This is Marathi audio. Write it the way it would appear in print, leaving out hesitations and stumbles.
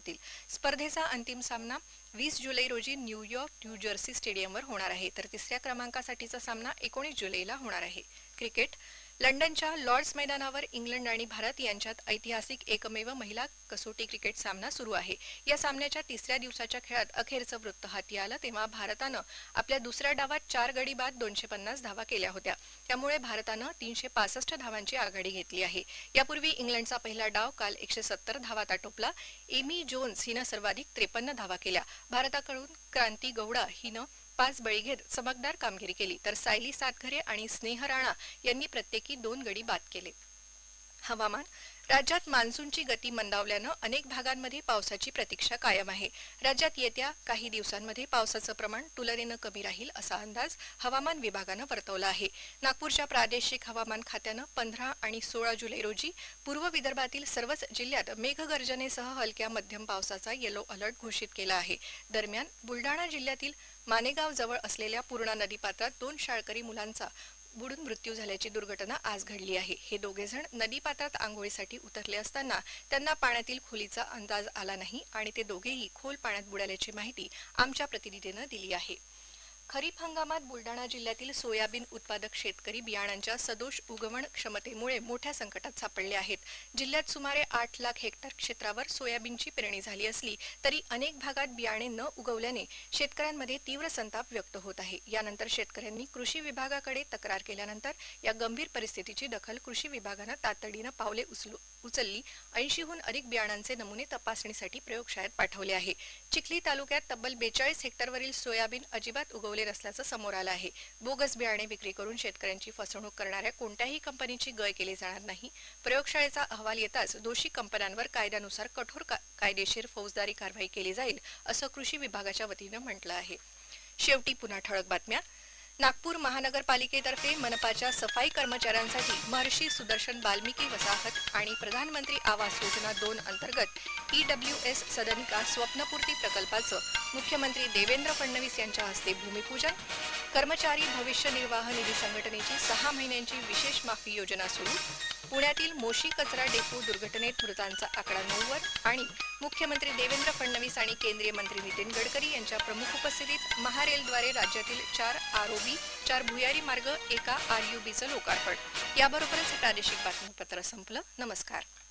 होतील। स्पर्धेचा अंतिम सामना 20 जुलै रोजी न्यूयॉर्क न्यू जर्सी स्टेडियमवर होणार आहे, तर तिसऱ्या क्रमांकासाठीचा सामना 19 जुलैला होणार आहे। क्रिकेट लंडनच्या लॉर्ड्स मैदानावर इंग्लंड आणि भारत यांच्यात ऐतिहासिक एकमेव महिला कसोटी क्रिकेट सामना सुरू आहे। या सामन्याच्या तिसऱ्या दिवसाच्या खेळात अखेरचं वृत्त हाती आलं तेव्हा भारतानं आपल्या दुसऱ्या डावात 4 गडी बाद 250 धावा केल्या होत्या। त्यामुळे भारतानं 365 धावांची आघाडी घेतली आहे। यापूर्वी इंग्लंडचा पहिला डाव काल 170 धावात आटोपला। एमी जोन्स हिनं सर्वाधिक 53 धावा केल्या। भारताकडून क्रांती गौडा हिनं 5 बळी घेत चमकदार कामगिरी केली, तर सायली सातघरे आणि स्नेह राणा यांनी प्रत्येकी 2 गडी बाद केले। हवामान राज्यात मान्सूनची गती मंदावल्यानं अनेक भागांमध्ये पावसाची प्रतीक्षा कायम आहे। राज्यात येत्या काही दिवसांमध्ये पावसाचं प्रमाण तुलनेनं कमी राहील असा अंदाज हवामान विभागानं वर्तवला आहे। नागपूरच्या प्रादेशिक हवामान खात्यानं 15 आणि 16 जुलै रोजी पूर्व विदर्भातील सर्वच जिल्ह्यात मेघगर्जनेसह हलक्या मध्यम पावसाचा येलो अलर्ट घोषित केला आहे। दरम्यान बुलडाणा जिल्ह्यातील मानेगाव जवळ असलेल्या पूर्णा नदीपात्रात 2 शाळकरी मुलांचा बुडून मृत्यू झाल्याची दुर्घटना आज घडली आहे। हे दोघेजण नदीपात्रात आंघोळीसाठी उतरले असताना त्यांना पाण्यातील खोलीचा अंदाज आला नाही आणि ते दोघेही खोल पाण्यात बुडाल्याची माहिती आमच्या प्रतिनिधीनं दिली आहे। खरीप हंगामात बुलडाणा जिल्ह्यातील सोयाबीन उत्पादक शेतकरी बियाणांच्या सदोष उगवण क्षमतेमुळे मोठ्या संकटात सापडले आहेत। जिल्ह्यात सुमारे 8 लाख हेक्टर क्षेत्रावर सोयाबीनची पेरणी झाली असली तरी अनेक भागात बियाणे न उगवल्याने शेतकऱ्यांमध्ये तीव्र संताप व्यक्त होत आहे। यानंतर शेतकऱ्यांनी कृषी विभागाकडे तक्रार केल्यानंतर या गंभीर परिस्थितीची दखल कृषी विभागानं तातडीनं पावले उचलली। 80हून अधिक बियाणांचे नमुने तपासणीसाठी प्रयोगशाळेत पाठवले आहे। चिखली तालुक्यात तब्बल 42 हेक्टरवरील सोयाबीन अजिबात उगवले नसल्याचं समोर आलं आहे। बोगस बियाणे विक्री करून शेतकऱ्यांची फसवणूक करणाऱ्या कोणत्याही कंपनीची गय केली जाणार नाही। प्रयोगशाळेचा अहवाल येताच दोषी कंपन्यांवर कायद्यानुसार कठोर कायदेशीर फौजदारी कारवाई केली जाईल असं कृषी विभागाच्या वतीनं म्हटलं आहे। शेवटी पुन्हा ठळक बातम्या। नागपूर महानगरपालिकेतर्फे मनपाच्या सफाई कर्मचाऱ्यांसाठी महर्षी सुदर्शन वाल्मिकी वसाहत आणि प्रधानमंत्री आवास योजना 2 अंतर्गत EWS सदनिका स्वप्नपूर्ती प्रकल्पाचं मुख्यमंत्री देवेंद्र फडणवीस यांच्या हस्ते भूमिपूजन। कर्मचारी भविष्य निर्वाह निधी संघटनेची 6 महिन्यांची विशेष माफी योजना सुरू। पुण्यातील मोशी कचरा डेपो दुर्घटनेत मृतांचा आकडा 9 वर आणि मुख्यमंत्री देवेंद्र फडणवीस आणि केंद्रीय मंत्री नितीन गडकरी यांच्या प्रमुख उपस्थितीत महारेलद्वारे राज्यातील 4 ROB, 4 भुयारी मार्ग, 1 RUBचं लोकार्पण। याबरोबरच प्रादेशिक बातमीपत्र संपलं। नमस्कार।